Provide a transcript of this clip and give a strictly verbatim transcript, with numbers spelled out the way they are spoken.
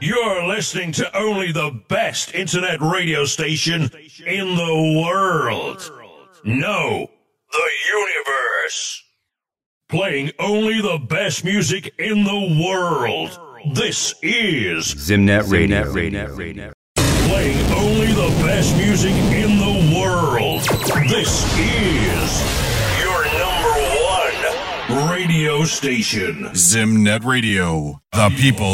You're listening to only the best internet radio station in the world. No, the universe. Playing only the best music in the world. This is Zimnet Radio. Zimnet Radio. Playing only the best music in the world. This is your number one radio station. Zimnet Radio. The people.